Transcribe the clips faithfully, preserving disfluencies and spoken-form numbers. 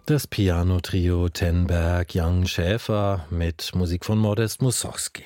Das Piano-Trio Tenberg Young Schäfer mit Musik von Modest Mussorgsky.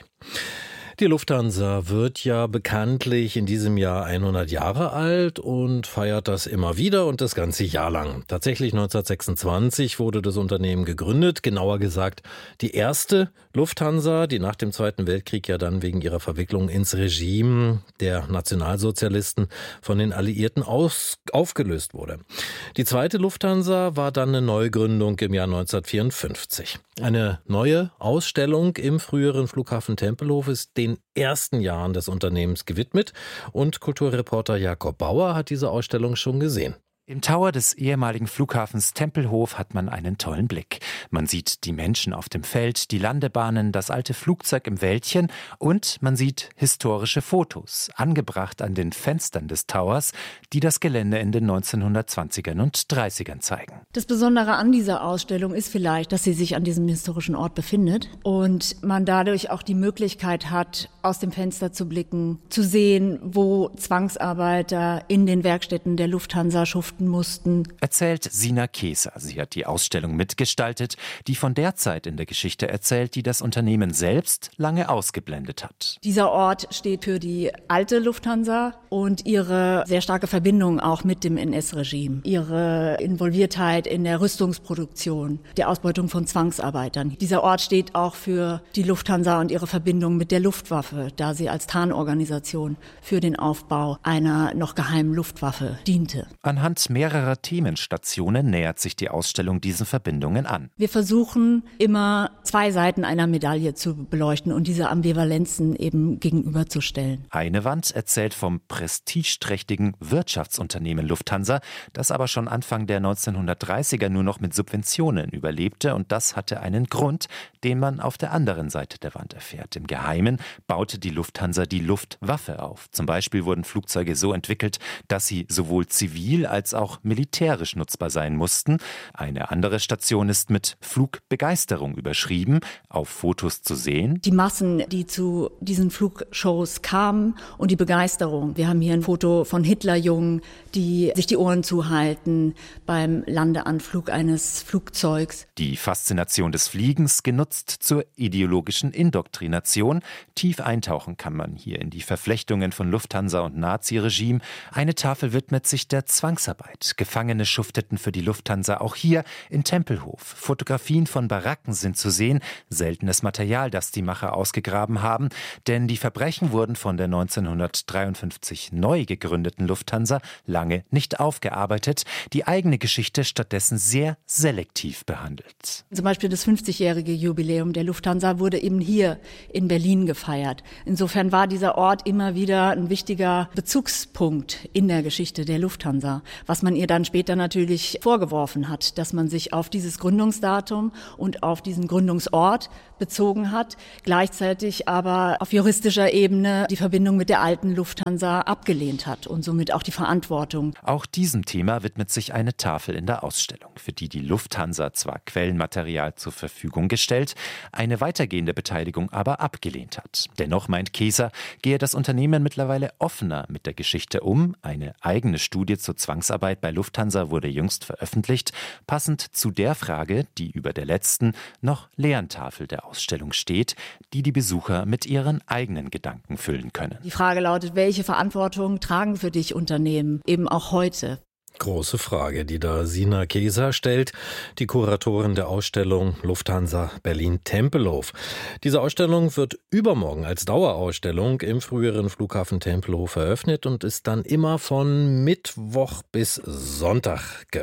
Die Lufthansa wird ja bekanntlich in diesem Jahr hundert Jahre alt und feiert das immer wieder und das ganze Jahr lang. Tatsächlich neunzehnhundertsechsundzwanzig wurde das Unternehmen gegründet, genauer gesagt die erste Lufthansa, die nach dem Zweiten Weltkrieg ja dann wegen ihrer Verwicklung ins Regime der Nationalsozialisten von den Alliierten aus, aufgelöst wurde. Die zweite Lufthansa war dann eine Neugründung im Jahr neunzehnhundertvierundfünfzig. Eine neue Ausstellung im früheren Flughafen Tempelhof ist den ersten Jahren des Unternehmens gewidmet und Kulturreporter Jakob Bauer hat diese Ausstellung schon gesehen. Im Tower des ehemaligen Flughafens Tempelhof hat man einen tollen Blick. Man sieht die Menschen auf dem Feld, die Landebahnen, das alte Flugzeug im Wäldchen und man sieht historische Fotos, angebracht an den Fenstern des Towers, die das Gelände in den neunzehnhundertzwanzigern und dreißigern zeigen. Das Besondere an dieser Ausstellung ist vielleicht, dass sie sich an diesem historischen Ort befindet und man dadurch auch die Möglichkeit hat, aus dem Fenster zu blicken, zu sehen, wo Zwangsarbeiter in den Werkstätten der Lufthansa schuften mussten. Erzählt Sina Keser. Sie hat die Ausstellung mitgestaltet, die von der Zeit in der Geschichte erzählt, die das Unternehmen selbst lange ausgeblendet hat. Dieser Ort steht für die alte Lufthansa und ihre sehr starke Verbindung auch mit dem N S-Regime. Ihre Involviertheit in der Rüstungsproduktion, der Ausbeutung von Zwangsarbeitern. Dieser Ort steht auch für die Lufthansa und ihre Verbindung mit der Luftwaffe, da sie als Tarnorganisation für den Aufbau einer noch geheimen Luftwaffe diente. Anhand mehrerer Themenstationen nähert sich die Ausstellung diesen Verbindungen an. Wir versuchen immer zwei Seiten einer Medaille zu beleuchten und diese Ambivalenzen eben gegenüberzustellen. Eine Wand erzählt vom prestigeträchtigen Wirtschaftsunternehmen Lufthansa, das aber schon Anfang der neunzehnhundertdreißiger nur noch mit Subventionen überlebte und das hatte einen Grund, den man auf der anderen Seite der Wand erfährt. Im Geheimen baute die Lufthansa die Luftwaffe auf. Zum Beispiel wurden Flugzeuge so entwickelt, dass sie sowohl zivil als auch militärisch nutzbar sein mussten. Eine andere Station ist mit Flugbegeisterung überschrieben, auf Fotos zu sehen. Die Massen, die zu diesen Flugshows kamen und die Begeisterung. Wir haben hier ein Foto von Hitlerjungen, die sich die Ohren zuhalten beim Landeanflug eines Flugzeugs. Die Faszination des Fliegens genutzt zur ideologischen Indoktrination. Tief eintauchen kann man hier in die Verflechtungen von Lufthansa und Naziregime. Eine Tafel widmet sich der Zwangsarbeit. Gefangene schufteten für die Lufthansa auch hier in Tempelhof. Fotografien von Baracken sind zu sehen, seltenes Material, das die Macher ausgegraben haben, denn die Verbrechen wurden von der neunzehnhundertdreiundfünfzig neu gegründeten Lufthansa lange nicht aufgearbeitet, die eigene Geschichte stattdessen sehr selektiv behandelt. Zum Beispiel das fünfzigjährige Jubiläum der Lufthansa wurde eben hier in Berlin gefeiert. Insofern war dieser Ort immer wieder ein wichtiger Bezugspunkt in der Geschichte der Lufthansa, was man ihr dann später natürlich vorgeworfen hat, dass man sich auf dieses Gründungsdatum und auf diesen Gründungsort bezogen hat, gleichzeitig aber auf juristischer Ebene die Verbindung mit der alten Lufthansa abgelehnt hat und somit auch die Verantwortung. Auch diesem Thema widmet sich eine Tafel in der Ausstellung, für die die Lufthansa zwar Quellenmaterial zur Verfügung gestellt, eine weitergehende Beteiligung aber abgelehnt hat. Dennoch meint Keser, gehe das Unternehmen mittlerweile offener mit der Geschichte um. Eine eigene Studie zur Zwangsarbeit bei Lufthansa wurde jüngst veröffentlicht, passend zu der Frage, die über der letzten, noch leeren Tafel der Ausstellung steht, die die Besucher mit ihren eigenen Gedanken füllen können. Die Frage lautet, welche Verantwortung tragen für dich Unternehmen, eben auch heute? Große Frage, die da Sina Keser stellt, die Kuratorin der Ausstellung Lufthansa Berlin-Tempelhof. Diese Ausstellung wird übermorgen als Dauerausstellung im früheren Flughafen Tempelhof eröffnet und ist dann immer von Mittwoch bis Sonntag geöffnet.